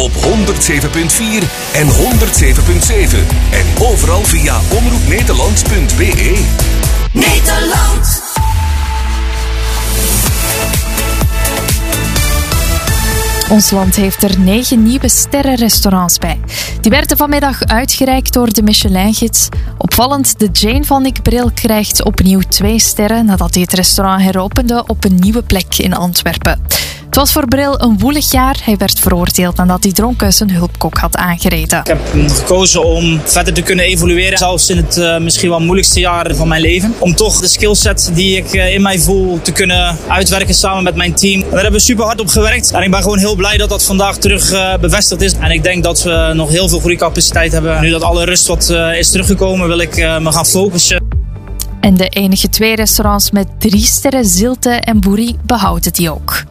op 107.4 en 107.7. En overal via omroepnederland.be. Nederland. Ons land heeft er 9 nieuwe sterrenrestaurants bij. Die werden vanmiddag uitgereikt door de Michelin-gids. Opvallend, de Jane van Nick Bril krijgt opnieuw 2 sterren nadat hij het restaurant heropende op een nieuwe plek in Antwerpen. Het was voor Bril een woelig jaar. Hij werd veroordeeld nadat hij dronken zijn hulpkok had aangereden. Ik heb gekozen om verder te kunnen evolueren, zelfs in het misschien wel moeilijkste jaar van mijn leven. Om toch de skillset die ik in mij voel te kunnen uitwerken samen met mijn team. En daar hebben we super hard op gewerkt. En ik ben gewoon heel blij dat dat vandaag terug bevestigd is. En ik denk dat we nog heel veel groeicapaciteit hebben. Nu dat alle rust wat is teruggekomen, wil ik me gaan focussen. En de enige 2 restaurants met 3 sterren, Zilte en Boerie, behouden die ook.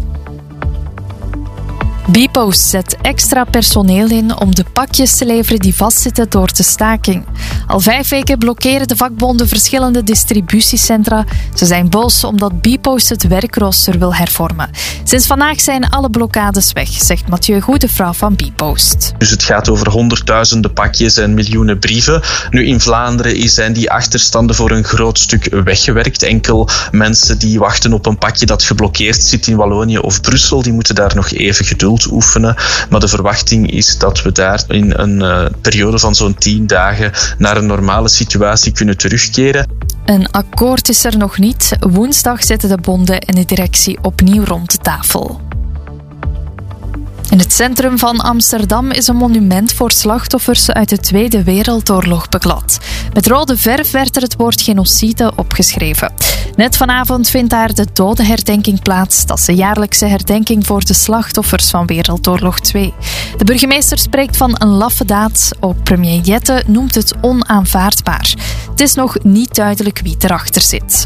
Bpost zet extra personeel in om de pakjes te leveren die vastzitten door de staking. Al 5 weken blokkeren de vakbonden verschillende distributiecentra. Ze zijn boos omdat Bpost het werkrooster wil hervormen. Sinds vandaag zijn alle blokkades weg, zegt Mathieu Goedevrouw van Bpost. Dus het gaat over honderdduizenden pakjes en miljoenen brieven. Nu in Vlaanderen zijn die achterstanden voor een groot stuk weggewerkt. Enkel mensen die wachten op een pakje dat geblokkeerd zit in Wallonië of Brussel, die moeten daar nog even geduld oefenen. Maar de verwachting is dat we daar in een periode van zo'n 10 dagen naar een normale situatie kunnen terugkeren. Een akkoord is er nog niet. Woensdag zitten de bonden en de directie opnieuw rond de tafel. In het centrum van Amsterdam is een monument voor slachtoffers uit de Tweede Wereldoorlog beklad. Met rode verf werd er het woord genocide opgeschreven. Net vanavond vindt daar de dodenherdenking plaats. Dat is de jaarlijkse herdenking voor de slachtoffers van Wereldoorlog 2. De burgemeester spreekt van een laffe daad. Ook premier Jette noemt het onaanvaardbaar. Het is nog niet duidelijk wie erachter zit.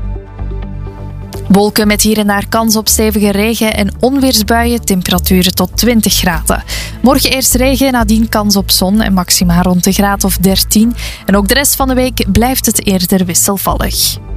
Wolken met hier en daar kans op stevige regen- en onweersbuien, temperaturen tot 20 graden. Morgen eerst regen, nadien kans op zon en maxima rond de graad of 13. En ook de rest van de week blijft het eerder wisselvallig.